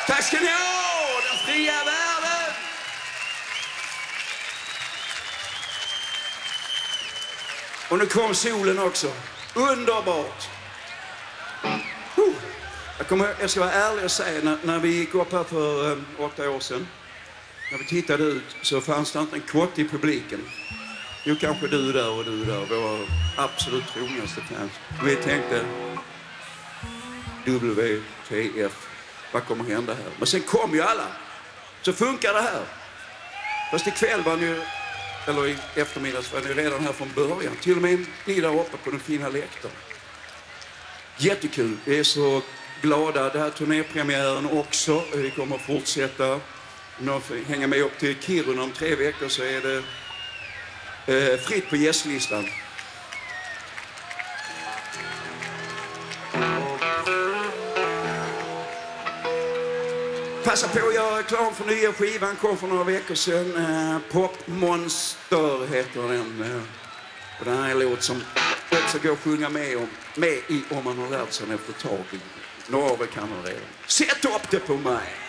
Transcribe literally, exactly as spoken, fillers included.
Tack ska ni ha, den fria världen! Och nu kom solen också. Underbart! Uh. Jag, kommer, jag ska vara ärlig och säga, när, när vi gick upp här för um, åtta år sedan, när vi tittade ut så fanns det inte en kott i publiken. Jo, kanske du där och du där, våra absolut trognaste fans. Vi tänkte, W T F, vad kommer hända här? Men sen kom ju alla, så funkar det här. Fast ikväll var ni, eller i eftermiddags var ni redan här från början. Till och med ni där uppe på den fina läktaren. Jättekul, vi är så glada. Det här turnépremiären också. Vi kommer att fortsätta. Om någon får hänga med upp till Kiruna om tre veckor så är det eh, fritt på gästlistan. Passa på att göra reklam för nya skivan. Kom för några veckor sedan. Eh, Popmonster heter den. Eh, och den här är en låt som också går att sjunga med, om, med i om man har lärt sig efter ett tag. Några av er kan man redan. Sätt upp det på mig!